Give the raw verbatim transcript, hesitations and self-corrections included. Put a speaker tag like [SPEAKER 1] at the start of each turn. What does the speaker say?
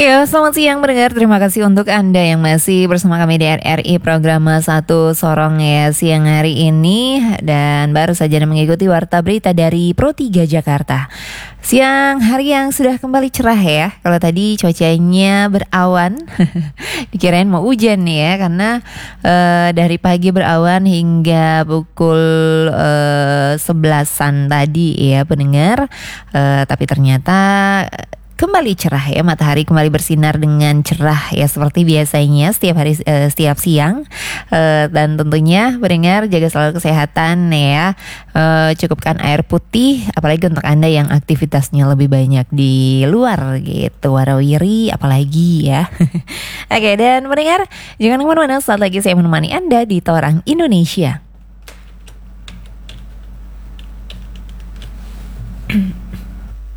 [SPEAKER 1] Ya, selamat siang mendengar. Terima kasih untuk Anda yang masih bersama kami di R R I program satu Sorong ya siang hari ini. Dan baru saja mengikuti warta berita dari Pro tiga Jakarta. Siang hari yang sudah kembali cerah ya. Kalau tadi cuacanya berawan, dikirain mau hujan nih ya. Karena uh, dari pagi berawan hingga pukul uh, sebelasan tadi ya pendengar. uh, Tapi ternyata kembali cerah ya, matahari kembali bersinar dengan cerah ya seperti biasanya setiap hari uh, setiap siang. Uh, dan tentunya pendengar jaga selalu kesehatan ya. Uh, cukupkan air putih apalagi untuk Anda yang aktivitasnya lebih banyak di luar gitu, warawiri apalagi ya. Oke, dan pendengar jangan kemana-mana, saat lagi saya menemani Anda di Torang Indonesia.